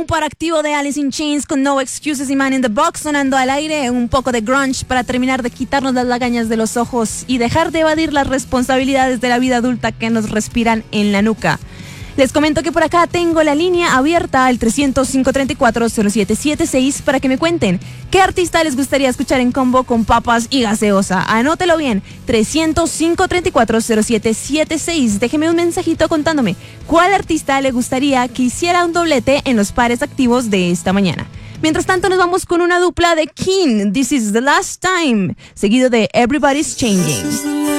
un par activo de Alice in Chains con No Excuses y Man in the Box sonando al aire, un poco de grunge para terminar de quitarnos las lagañas de los ojos y dejar de evadir las responsabilidades de la vida adulta que nos respiran en la nuca. Les comento que por acá tengo la línea abierta al 300-534-0776 para que me cuenten qué artista les gustaría escuchar en combo con papas y gaseosa. Anótelo bien, 300-534-0776. Déjeme un mensajito contándome cuál artista le gustaría que hiciera un doblete en los pares activos de esta mañana. Mientras tanto nos vamos con una dupla de King, This is the Last Time, seguido de Everybody's Changing.